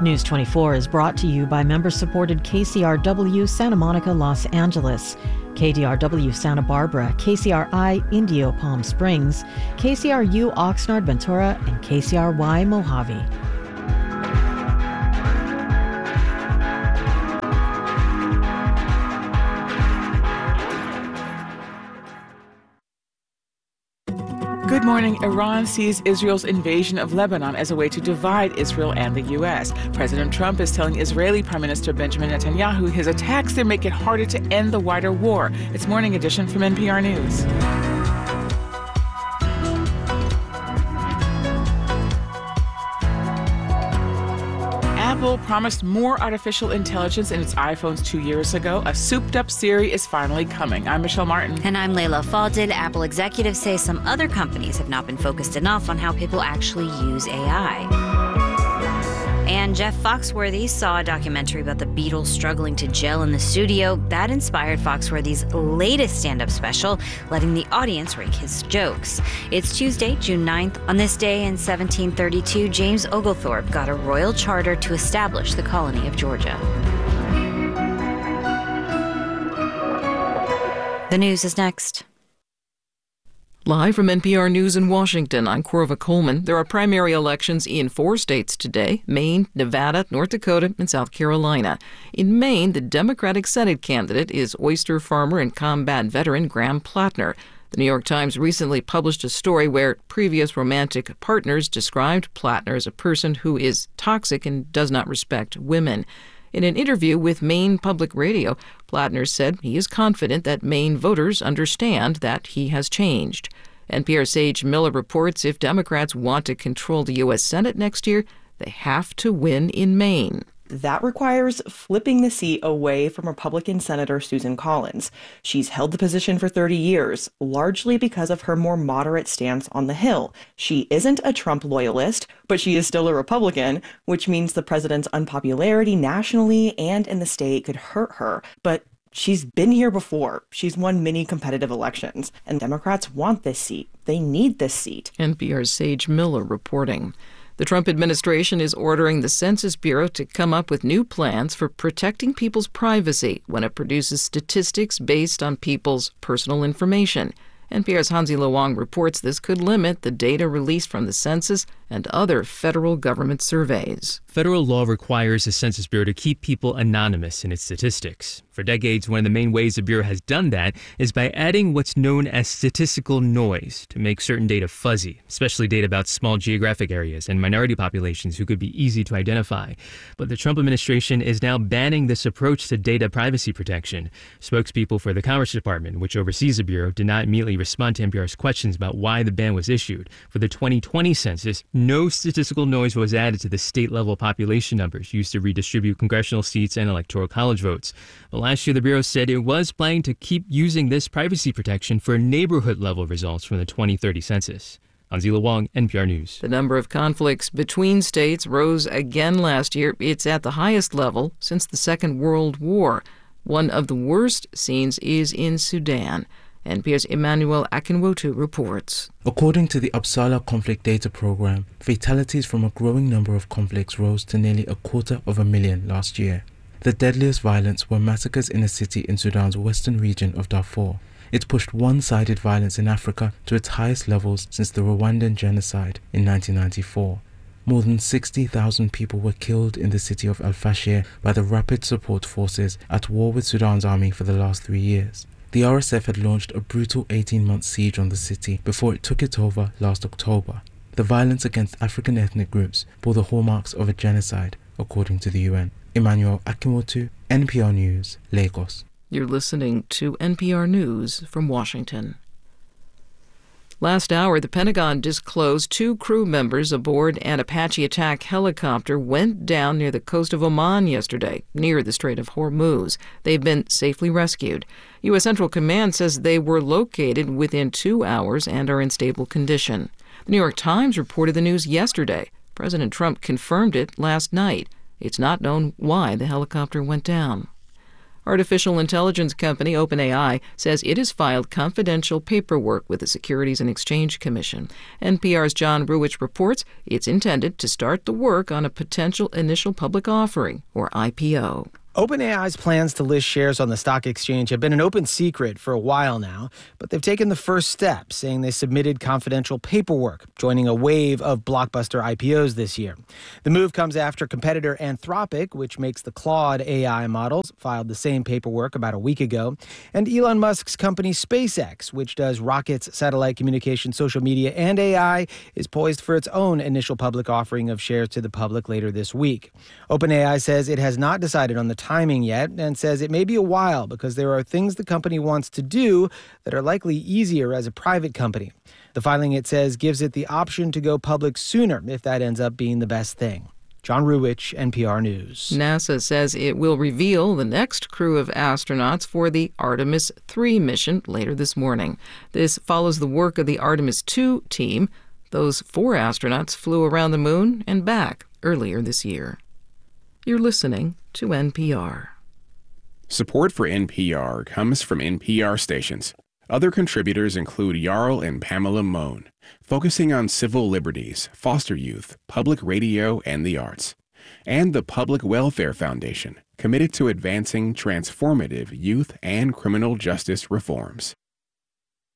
News 24 is brought to you by member-supported KCRW Santa Monica, Los Angeles, KDRW Santa Barbara, KCRI Indio Palm Springs, KCRU Oxnard Ventura, and KCRY Mojave. Good morning. Iran sees Israel's invasion of Lebanon as a way to divide Israel and the U.S. President Trump is telling Israeli Prime Minister Benjamin Netanyahu his attacks there make it harder to end the wider war. It's Morning Edition from NPR News. Apple promised more artificial intelligence in its iPhones 2 years ago. A souped-up Siri is finally coming. I'm Michelle Martin. And I'm Layla Fadil. Apple executives say some other companies have not been focused enough on how people actually use AI. And Jeff Foxworthy saw a documentary about the Beatles struggling to gel in the studio. That inspired Foxworthy's latest stand-up special, letting the audience rake his jokes. It's Tuesday, June 9th. On this day in 1732, James Oglethorpe got a royal charter to establish the colony of Georgia. The news is next. Live from NPR News in Washington, I'm Corva Coleman. There are primary elections in 4 states today: Maine, Nevada, North Dakota, and South Carolina. In Maine, the Democratic Senate candidate is oyster farmer and combat veteran Graham Plattner. The New York Times recently published a story where previous romantic partners described Plattner as a person who is toxic and does not respect women. In an interview with Maine Public Radio, Plattner said he is confident that Maine voters understand that he has changed. NPR's Sage Miller reports if Democrats want to control the U.S. Senate next year, they have to win in Maine. That requires flipping the seat away from Republican Senator Susan Collins. She's held the position for 30 years, largely because of her more moderate stance on the Hill. She isn't a Trump loyalist, but she is still a Republican, which means the president's unpopularity nationally and in the state could hurt her. But she's been here before. She's won many competitive elections, and Democrats want this seat. They need this seat. NPR's Sage Miller reporting. The Trump administration is ordering the Census Bureau to come up with new plans for protecting people's privacy when it produces statistics based on people's personal information. NPR's Hansi Lo Wang reports this could limit the data released from the census and other federal government surveys. Federal law requires the Census Bureau to keep people anonymous in its statistics. For decades, one of the main ways the Bureau has done that is by adding what's known as statistical noise to make certain data fuzzy, especially data about small geographic areas and minority populations who could be easy to identify. But the Trump administration is now banning this approach to data privacy protection. Spokespeople for the Commerce Department, which oversees the Bureau, did not immediately respond to NPR's questions about why the ban was issued. For the 2020 census, no statistical noise was added to the state-level population numbers used to redistribute congressional seats and electoral college votes. But last year, the Bureau said it was planning to keep using this privacy protection for neighborhood-level results from the 2030 census. Hansi Lo Wang, NPR News. The number of conflicts between states rose again last year. It's at the highest level since the Second World War. One of the worst scenes is in Sudan. NPR's Emmanuel Akinwotu reports. According to the Uppsala Conflict Data Program, fatalities from a growing number of conflicts rose to nearly 250,000 last year. The deadliest violence were massacres in a city in Sudan's western region of Darfur. It pushed one-sided violence in Africa to its highest levels since the Rwandan genocide in 1994. More than 60,000 people were killed in the city of Al Fashir by the Rapid Support Forces at war with Sudan's army for the last 3 years. The RSF had launched a brutal 18-month siege on the city before it took it over last October. The violence against African ethnic groups bore the hallmarks of a genocide, according to the UN. Emmanuel Akinwotu, NPR News, Lagos. You're listening to NPR News from Washington. Last hour, the Pentagon disclosed 2 crew members aboard an Apache attack helicopter went down near the coast of Oman yesterday, near the Strait of Hormuz. They've been safely rescued. U.S. Central Command says they were located within 2 hours and are in stable condition. The New York Times reported the news yesterday. President Trump confirmed it last night. It's not known why the helicopter went down. Artificial intelligence company OpenAI says it has filed confidential paperwork with the Securities and Exchange Commission. NPR's John Ruwitch reports it's intended to start the work on a potential initial public offering, or IPO. OpenAI's plans to list shares on the stock exchange have been an open secret for a while now, but they've taken the first step, saying they submitted confidential paperwork, joining a wave of blockbuster IPOs this year. The move comes after competitor Anthropic, which makes the Claude AI models, filed the same paperwork about a week ago, and Elon Musk's company SpaceX, which does rockets, satellite communication, social media, and AI, is poised for its own initial public offering of shares to the public later this week. OpenAI says it has not decided on the timing yet and says it may be a while because there are things the company wants to do that are likely easier as a private company. The filing, it says, gives it the option to go public sooner if that ends up being the best thing. John Ruwitch, NPR News. NASA says it will reveal the next crew of astronauts for the Artemis 3 mission later this morning. This follows the work of the Artemis 2 team. Those 4 astronauts flew around the moon and back earlier this year. You're listening to NPR. Support for NPR comes from NPR stations. Other contributors include Jarl and Pamela Mohn, focusing on civil liberties, foster youth, public radio, and the arts. And the Public Welfare Foundation, committed to advancing transformative youth and criminal justice reforms.